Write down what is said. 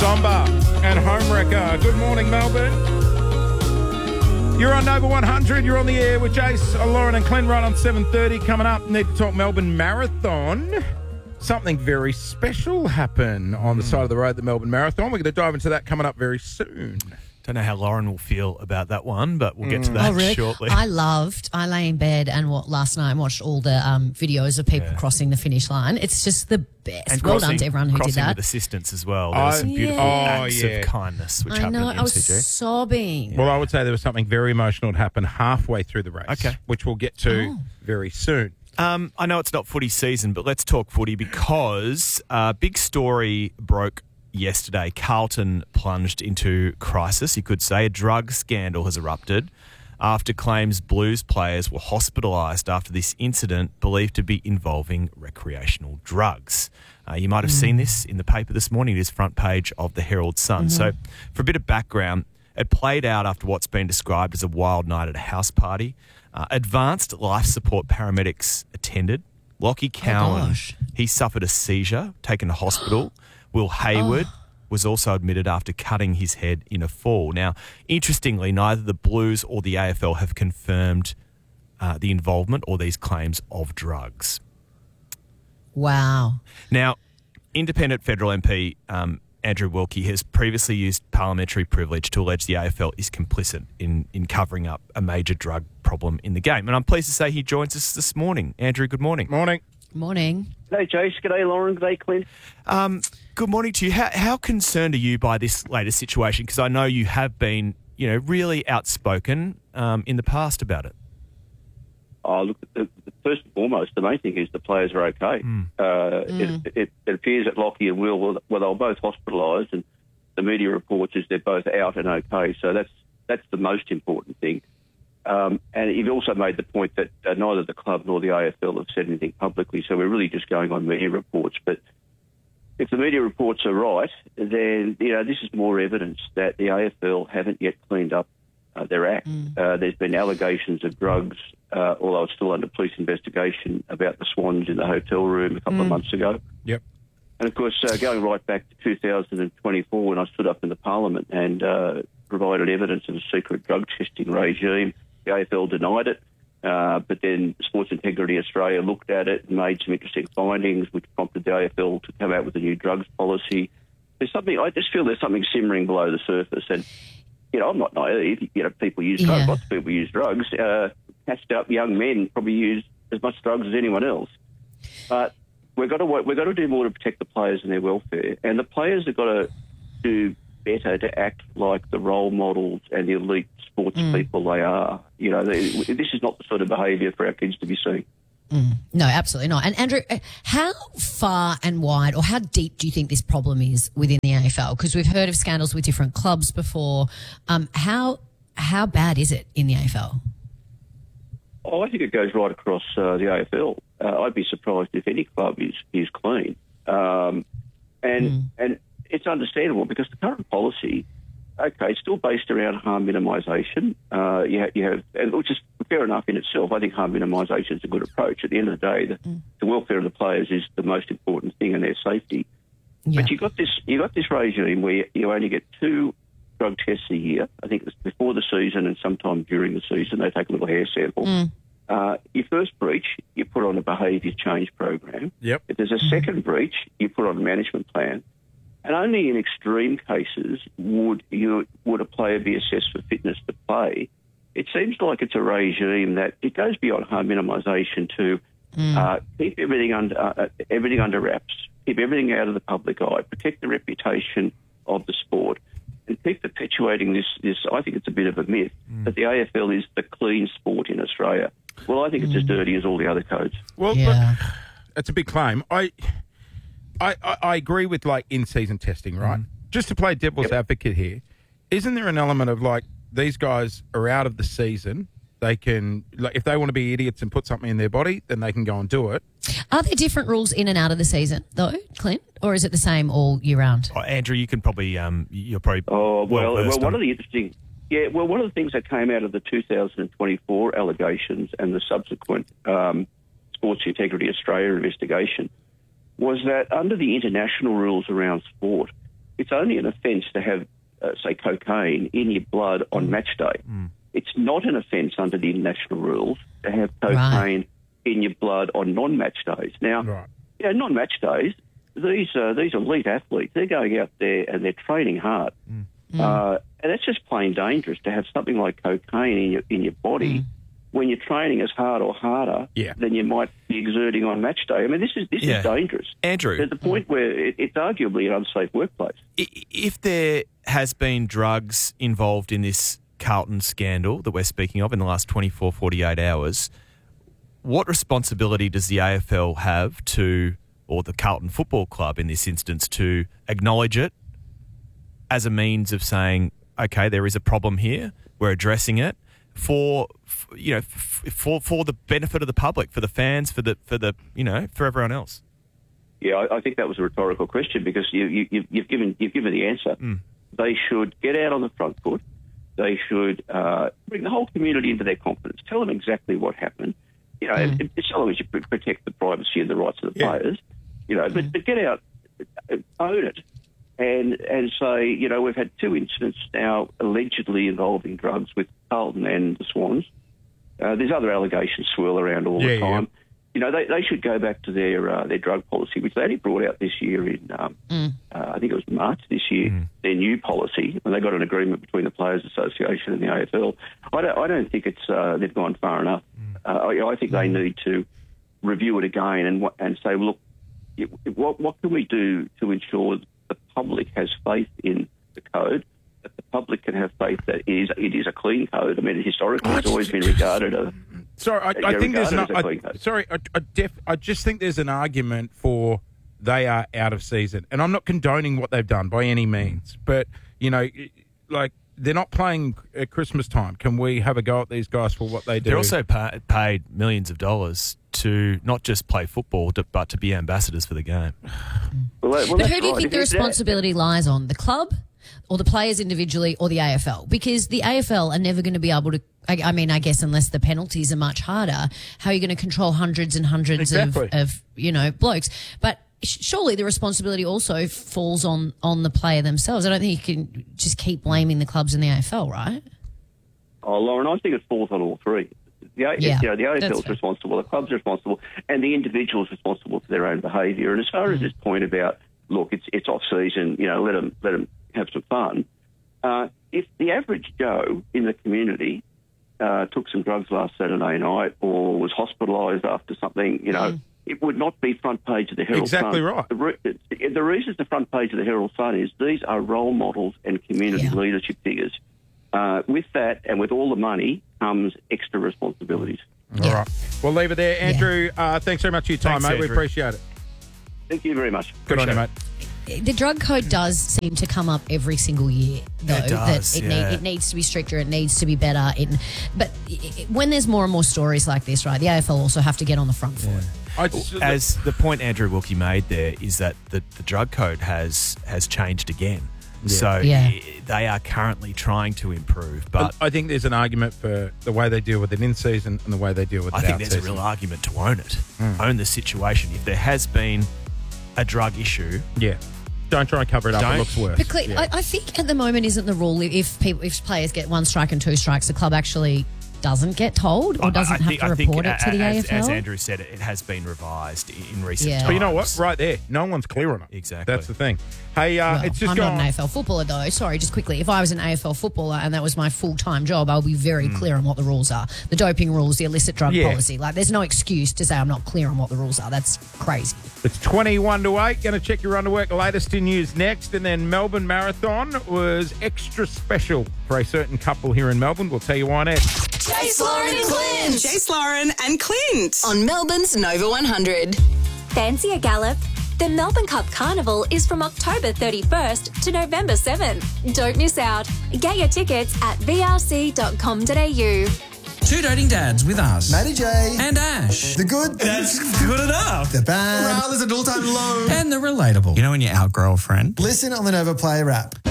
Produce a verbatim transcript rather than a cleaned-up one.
Bomber and Homewrecker. Good morning, Melbourne. You're on Nova one hundred. You're on the air with Jace, Lauren and Clint right on seven thirty. Coming up, Need to Talk Melbourne Marathon. Something very special happened on the side of the road, the Melbourne Marathon. We're going to dive into that coming up very soon. Don't know how Lauren will feel about that one, but we'll get to that Oh, really? shortly. I loved, I lay in bed and what, last night and watched all the um, videos of people Yeah. crossing the finish line. It's just the best. And well crossing, done to everyone who did crossing that. with assistance as well. There were some I- beautiful Yeah. acts Oh, yeah. of kindness which I happened know, at I was M C G. sobbing. Well, I would say there was something very emotional that happened halfway through the race, Okay. which we'll get to Oh. very soon. Um, I know it's not footy season, but let's talk footy because a uh, big story broke yesterday. Carlton plunged into crisis, you could say. A drug scandal has erupted after claims Blues players were hospitalised after this incident believed to be involving recreational drugs. Uh, you might have seen this in the paper this morning. It is front page of the Herald Sun. Mm-hmm. So for a bit of background, it played out after what's been described as a wild night at a house party. Uh, advanced life support paramedics attended. Lockie Cowan, gosh. he suffered a seizure, taken to hospital. Will Hayward was also admitted after cutting his head in a fall. Now, interestingly, neither the Blues or the A F L have confirmed uh, the involvement or these claims of drugs. Wow. Now, independent federal M P um, Andrew Wilkie has previously used parliamentary privilege to allege the A F L is complicit in, in covering up a major drug problem in the game. And I'm pleased to say he joins us this morning. Andrew, good morning. Morning. Morning. G'day, Jace. G'day, Lauren. G'day, Clint. Um, good morning to you. How, how concerned are you by this latest situation? Because I know you have been, you know, really outspoken um, in the past about it. Oh, look, the, the first and foremost, the main thing is the players are okay. Mm. Uh, mm. It, it, it appears that Lockie and Will, well, they were both hospitalised, and the media reports is they're both out and okay. So that's that's the most important thing. Um, and you've also made the point that uh, neither the club nor the A F L have said anything publicly, so we're really just going on media reports. But if the media reports are right, then you know this is more evidence that the A F L haven't yet cleaned up uh, their act. Mm. Uh, there's been allegations of drugs, uh, although it's still under police investigation, about the Swans in the hotel room a couple mm. of months ago. Yep. And of course, uh, going right back to two thousand twenty-four when I stood up in the Parliament and uh, provided evidence of a secret drug testing regime. The A F L denied it, uh, but then Sports Integrity Australia looked at it and made some interesting findings, which prompted the A F L to come out with a new drugs policy. There's something, I just feel there's something simmering below the surface. And, you know, I'm not naive. You know, people use drugs. Yeah. Lots of people use drugs. Uh, patched up young men probably use as much drugs as anyone else. But we've got to work, we've got to do more to protect the players and their welfare. And the players have got to do better to act like the role models and the elite sports mm. people they are. You know, they, this is not the sort of behaviour for our kids to be seeing. Mm. No, absolutely not. And Andrew, how far and wide or how deep do you think this problem is within the A F L? Because we've heard of scandals with different clubs before. Um, how how bad is it in the A F L? Oh, I think it goes right across uh, the A F L. Uh, I'd be surprised if any club is is clean. Um, and mm. and it's understandable because the current policy, okay, it's still based around harm minimisation. Uh, you, ha- you have, and which is fair enough in itself. I think harm minimisation is a good approach. At the end of the day, the, mm. the welfare of the players is the most important thing, and their safety. Yeah. But you got this, you got this regime where you only get two drug tests a year. I think it's before the season and sometime during the season. They take a little hair sample. Mm. Uh, your first breach, you put on a behaviour change program. Yep. If there's a mm. second breach, you put on a management plan. And only in extreme cases would you would a player be assessed for fitness to play. It seems like it's a regime that it goes beyond harm minimisation to mm. uh, keep everything under uh, everything under wraps, keep everything out of the public eye, protect the reputation of the sport, and keep perpetuating this. This I think it's a bit of a myth mm. that the A F L is the clean sport in Australia. Well, I think it's mm. as dirty as all the other codes. Well, yeah. look, it's a big claim. I. I, I, I agree with, like, in-season testing, right? Mm. Just to play devil's yep. advocate here, isn't there an element of, like, these guys are out of the season, they can, like, if they want to be idiots and put something in their body, then they can go and do it. Are there different rules in and out of the season, though, Clint? Or is it the same all year round? Oh, Andrew, you can probably, um, you're probably Oh, well, well, well one on. of the interesting... Yeah, well, one of the things that came out of the two thousand twenty-four allegations and the subsequent um, Sports Integrity Australia investigation was that under the international rules around sport, it's only an offence to have, uh, say, cocaine in your blood on match day. Mm. It's not an offence under the international rules to have cocaine Right. in your blood on non-match days. Now, Right. you know, non-match days, these uh, these elite athletes, they're going out there and they're training hard. Mm. Uh, and it's just plain dangerous to have something like cocaine in your, in your body Mm. when you're training as hard or harder Yeah. than you might be exerting on match day. I mean, this is this Yeah. is dangerous. Andrew. There's a point where it, it's arguably an unsafe workplace. I- If there has been drugs involved in this Carlton scandal that we're speaking of in the last twenty-four, forty-eight hours, what responsibility does the A F L have to, or the Carlton Football Club in this instance, to acknowledge it as a means of saying, okay, there is a problem here, we're addressing it for, f- you know, f- for for the benefit of the public, for the fans, for the for the you know, for everyone else? Yeah, I, I think that was a rhetorical question because you, you, you've, you've given you've given the answer. Mm. They should get out on the front foot. They should uh, bring the whole community into their confidence. Tell them exactly what happened. You know, Mm. it, it's so long as you pr- protect the privacy and the rights of the Yeah. players. You know, but, but get out, uh, own it, and and say, you know, we've had two incidents now allegedly involving drugs with Carlton and the Swans. Uh, there's other allegations swirl around all Yeah, the time. You know, they, they should go back to their uh, their drug policy, which they only brought out this year in, um, Mm. uh, I think it was March this year, Mm. their new policy, and they got an agreement between the Players Association and the A F L. I don't, I don't think it's uh, they've gone far enough. Uh, I, I think they need to review it again and wa- and say, look, it- what, what can we do to ensure that the public has faith in the code, that the public can have faith that it is, it is a clean code. I mean, historically, it's always been regarded as... Sorry, I, I Yeah, think there's an. regarded as a clean I, code. sorry, I, I, def, I just think there's an argument for they are out of season, and I'm not condoning what they've done by any means, but you know, like they're not playing at Christmas time. Can we have a go at these guys for what they do? They're also pa- paid millions of dollars to not just play football, to, but to be ambassadors for the game. Well, that- well, But that's who do you right. think the If it's that- responsibility lies on? The club or the players individually or the A F L? Because the A F L are never going to be able to, I, I mean, I guess unless the penalties are much harder, how are you going to control hundreds and hundreds Exactly. of, of, you know, blokes? But sh- surely the responsibility also falls on, on the player themselves. I don't think you can just keep blaming the clubs and the A F L, right? Oh, Lauren, I think it falls on all three. The, A- Yeah, you know, the A F that's L is fair. responsible, the club's responsible, and the individual's responsible for their own behaviour. And as far Mm. as this point about, look, it's it's off season, you know, let them let them have some fun. Uh, if the average Joe in the community uh, took some drugs last Saturday night or was hospitalised after something, you know, Mm. it would not be front page of the Herald Exactly Sun. right. The, re- the reason it's the front page of the Herald Sun is these are role models and community Yeah. leadership figures. Uh, with that and with all the money comes extra responsibilities. All Yeah. right, we'll leave it there, Andrew. Uh, thanks very much for your time, Thanks, mate. We Andrew. appreciate it. Thank you very much. Good on you, Appreciate mate. The drug code does seem to come up every single year, though. It does, that it, yeah. need, it needs to be stricter, it needs to be better. It, but i- i- when there's more and more stories like this, right, the A F L also have to get on the front foot. I just, As the point Andrew Wilkie made there is that the, the drug code has has changed again. So Yeah. i- they are currently trying to improve, but I think there's an argument for the way they deal with it in season and the way they deal with I it think out there's a season. real argument to own it, Mm. own the situation. If there has been a drug issue, Yeah. Don't try and cover it up. Don't. It looks worse. But Cle- Yeah. I, I think at the moment isn't the rule if people if players get one strike and two strikes, the club actually doesn't get told or doesn't I, I have think, to I think report it to the as, A F L. as Andrew said, it has been revised in, in recent Yeah. times. But you know what? Right there, no one's clear on it. Exactly. That's the thing. Hey, uh, Well, it's just I'm gone. not an A F L footballer though. Sorry, just quickly. If I was an A F L footballer and that was my full-time job, I'll be very clear on what the rules are. The doping rules, the illicit drug Yeah. policy. Like, there's no excuse to say I'm not clear on what the rules are. That's crazy. It's twenty-one to eight. Going to check your underwork. Latest in news next. And then Melbourne Marathon was extra special for a certain couple here in Melbourne. We'll tell you why next. Jace, Lauren and Clint. Jace, Lauren and Clint. On Melbourne's Nova one hundred. Fancy a gallop? The Melbourne Cup Carnival is from October thirty-first to November seventh. Don't miss out. Get your tickets at v r c dot com dot a u. Two Doting Dads with us. Matty J. And Ash. The good. That's good enough. The bad. Morale is at all-time low. And the relatable. You know when you outgrow a friend? Listen on the Nova Player app.